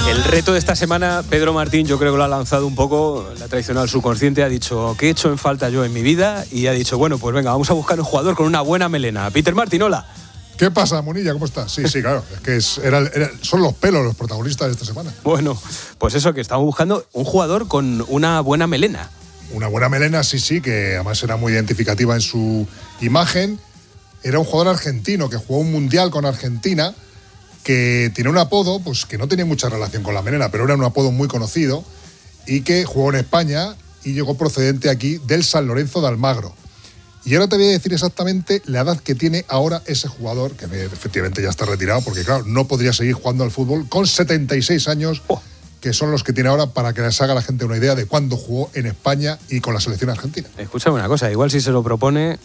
El reto de esta semana, Pedro Martín, yo creo que lo ha lanzado un poco, la tradicional subconsciente, ha dicho, ¿qué he hecho en falta yo en mi vida? Y ha dicho, bueno, pues venga, vamos a buscar un jugador con una buena melena. Peter Martín, hola. ¿Qué pasa, Munilla? ¿Cómo estás? Sí, claro, es que son los pelos los protagonistas de esta semana. Bueno, pues eso, que estamos buscando un jugador con una buena melena. Una buena melena, sí, que además era muy identificativa en su imagen. Era un jugador argentino que jugó un mundial con Argentina, que tiene un apodo, pues que no tenía mucha relación con la melena, pero era un apodo muy conocido, y que jugó en España y llegó procedente aquí del San Lorenzo de Almagro. Y ahora te voy a decir exactamente la edad que tiene ahora ese jugador, que efectivamente ya está retirado, porque claro, no podría seguir jugando al fútbol con 76 años, que son los que tiene ahora, para que les haga la gente una idea de cuándo jugó en España y con la selección argentina. Escúchame una cosa, igual si se lo propone...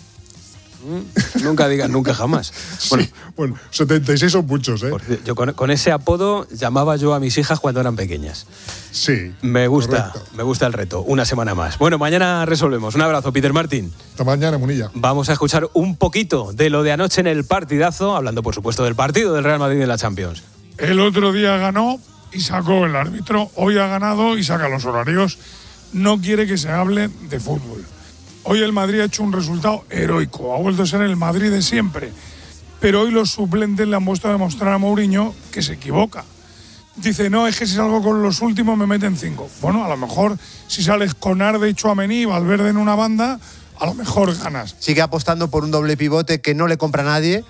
Nunca digas nunca jamás. Bueno, 76 son muchos, ¿eh? Yo con ese apodo llamaba yo a mis hijas cuando eran pequeñas. Sí. Me gusta el reto. Una semana más. Bueno, mañana resolvemos. Un abrazo, Peter Martín. Hasta mañana, Munilla. Vamos a escuchar un poquito de lo de anoche en el partidazo, hablando por supuesto del partido del Real Madrid en la Champions. El otro día ganó y sacó el árbitro. Hoy ha ganado y saca los horarios. No quiere que se hable de fútbol. Hoy el Madrid ha hecho un resultado heroico, ha vuelto a ser el Madrid de siempre, pero hoy los suplentes le han vuelto a demostrar a Mourinho que se equivoca. Dice, no, es que si salgo con los últimos me meten 5. Bueno, a lo mejor si sales con Arde y Tchouaméni y Valverde en una banda, a lo mejor ganas. Sigue apostando por un doble pivote que no le compra a nadie.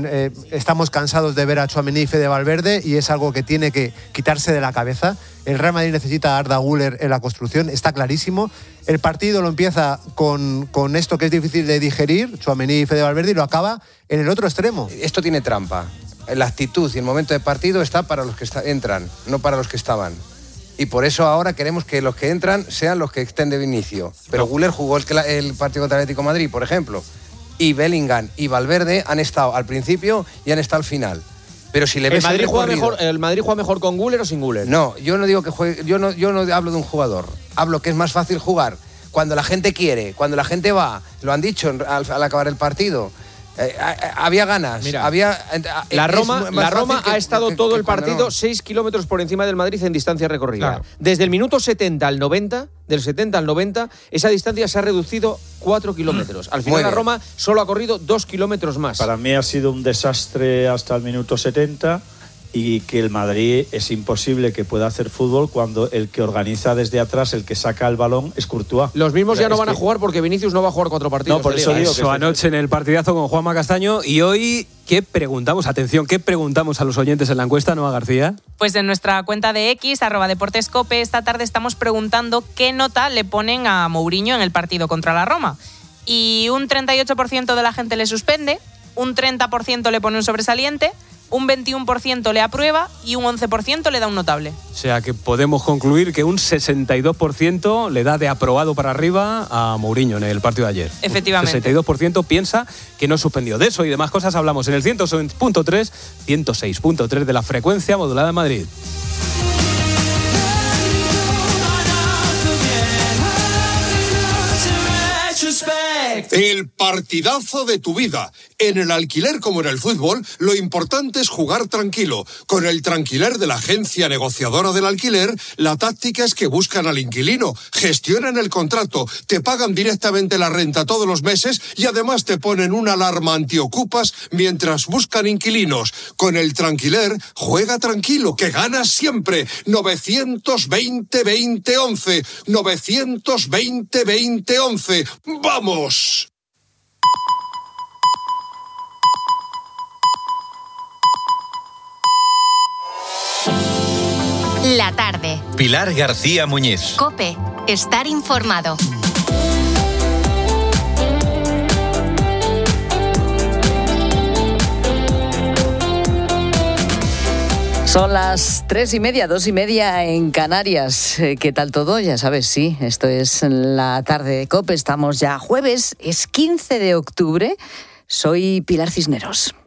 Estamos cansados de ver a Tchouaméni y Fede Valverde y es algo que tiene que quitarse de la cabeza. El Real Madrid necesita a Arda Güler en la construcción, está clarísimo. El partido lo empieza con esto que es difícil de digerir, Tchouaméni y Fede Valverde, y lo acaba en el otro extremo. Esto tiene trampa. La actitud y el momento de partido está para los que entran, no para los que estaban. Y por eso ahora queremos que los que entran sean los que estén de inicio. Pero Güler jugó el partido contra el Atlético de Madrid, por ejemplo. Y Bellingham y Valverde han estado al principio y han estado al final. Pero si le ves ¿El Madrid juega mejor con Güler o sin Güler? No, yo no digo que juegue, yo no hablo de un jugador. Hablo que es más fácil jugar cuando la gente quiere, cuando la gente va. Lo han dicho al acabar el partido. Había ganas. Mira, la Roma ha estado todo el partido 6 kilómetros por encima del Madrid en distancia recorrida. Claro. Desde el minuto 70 al 90, del 70 al 90, esa distancia se ha reducido 4 kilómetros. Al final la Roma solo ha corrido 2 kilómetros más. Para mí ha sido un desastre hasta el minuto 70 y que el Madrid es imposible que pueda hacer fútbol cuando el que organiza desde atrás, el que saca el balón, es Courtois. Los mismos ya no van a jugar porque Vinicius no va a jugar 4 partidos. No, por eso digo que anoche en el partidazo con Juanma Castaño. Y hoy, ¿qué preguntamos? Atención, ¿qué preguntamos a los oyentes en la encuesta, Noa García? Pues en nuestra cuenta de X, @DeportesCope, esta tarde estamos preguntando qué nota le ponen a Mourinho en el partido contra la Roma. Y un 38% de la gente le suspende, un 30% le pone un sobresaliente, un 21% le aprueba y un 11% le da un notable. O sea que podemos concluir que un 62% le da de aprobado para arriba a Mourinho en el partido de ayer. Efectivamente. Un 62% piensa que no suspendió. De eso y demás cosas hablamos en el 106.3 de la frecuencia modulada de Madrid. El partidazo de tu vida. En el alquiler como en el fútbol, lo importante es jugar tranquilo. Con el Tranquiler de la agencia negociadora del alquiler, la táctica es que buscan al inquilino, gestionan el contrato, te pagan directamente la renta todos los meses y además te ponen una alarma antiocupas mientras buscan inquilinos. Con el Tranquiler, juega tranquilo, que ganas siempre. 920-2011. 920-2011. ¡Vamos! La tarde. Pilar García Muñiz. COPE. Estar informado. Son las 3:30, 2:30 en Canarias. ¿Qué tal todo? Ya sabes, sí, esto es la tarde de COPE. Estamos ya jueves, es 15 de octubre. Soy Pilar Cisneros.